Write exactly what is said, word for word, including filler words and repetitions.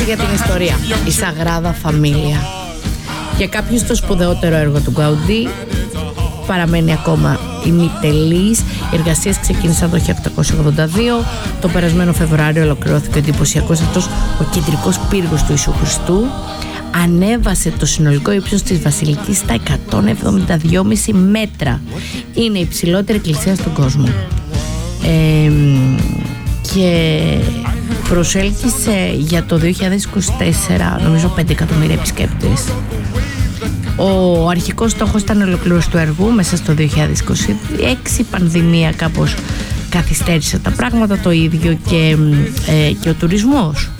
για την ιστορία. Η Σαγράδα Φαμίλια. Για κάποιους το σπουδαιότερο έργο του Γκαουντί παραμένει ακόμα ημιτελής. Οι εργασίες ξεκίνησαν το χίλια οκτακόσια ογδόντα δύο. Το περασμένο Φεβρουάριο ολοκληρώθηκε ο εντυπωσιακός αυτός ο κεντρικός πύργος του Ιησού Χριστού. Ανέβασε το συνολικό ύψος της Βασιλικής στα εκατόν εβδομήντα δύο κόμμα πέντε μέτρα. Είναι η υψηλότερη εκκλησία στον κόσμο. Ε, και προσέλκυσε για το δύο χιλιάδες είκοσι τέσσερα νομίζω πέντε εκατομμύρια επισκέπτες. Ο αρχικός στόχος ήταν η ολοκλήρωση του έργου μέσα στο δύο χιλιάδες είκοσι έξι. Η πανδημία κάπως καθυστέρησε τα πράγματα, το ίδιο και, ε, και ο τουρισμός.